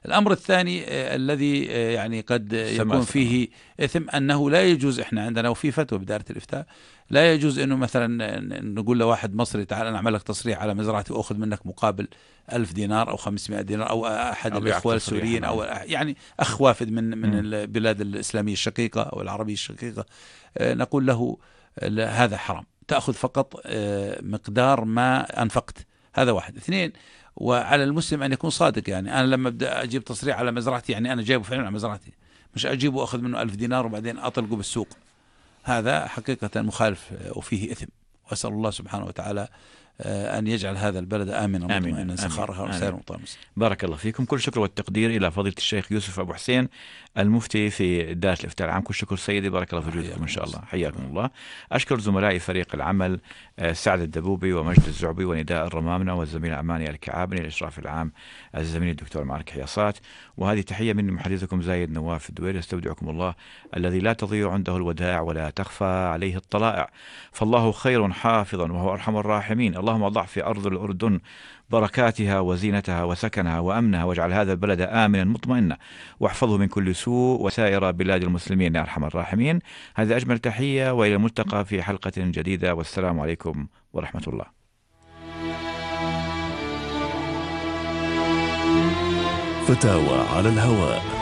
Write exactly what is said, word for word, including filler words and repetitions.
الأمر الثاني آه، الذي آه، يعني قد يكون فيه إثم أنه لا يجوز، إحنا عندنا وفي فتوى بدائرة الإفتاء لا يجوز أنه مثلا نقول لواحد مصري تعال أنا أعمل لك تصريح على مزرعتي وأخذ منك مقابل ألف دينار أو خمسمائة دينار، أو أحد الإخوة السوريين أو يعني أخ وافد من من البلاد الإسلامية الشقيقة أو العربية الشقيقة، نقول له هذا حرام، تأخذ فقط مقدار ما أنفقت. هذا واحد. اثنين، وعلى المسلم أن يكون صادق. يعني أنا لما أبدأ أجيب تصريح على مزرعتي يعني أنا جايبه فعلا على مزرعتي، مش أجيبه وأخذ منه ألف دينار وبعدين أطلقه بالسوق. هذا حقيقة مخالف وفيه إثم. وأسأل الله سبحانه وتعالى أن يجعل هذا البلد آمنا مطمئنا سخاء وسائر مطمئن. بارك الله فيكم. كل شكر والتقدير إلى فضيلة الشيخ يوسف أبو حسين المفتي في دائرة الإفتاء العام. كل شكر سيدي، بارك الله في وجودكم إن شاء الله، حياكم الله. أشكر زملائي فريق العمل سعد الدبوبي ومجد الزعبي ونداء الرمامنة والزميل أماني الكعابني، الإشراف العام الزميل الدكتور معرك حياصات. وهذه تحية من محدثكم زايد نواف الدويري. استودعكم الله الذي لا تضيع عنده الودائع ولا تخفى عليه الطلائع، فالله خير حافظا وهو أرحم الراحمين. اللهم ضع في أرض الأردن بركاتها وزينتها وسكنها وأمنها، واجعل هذا البلد آمنا مطمئنا، واحفظه من كل سوء وسائر بلاد المسلمين يا أرحم الراحمين. هذا أجمل تحية، وإلى الملتقى في حلقة جديدة، والسلام عليكم ورحمة الله. فتاوى على الهواء.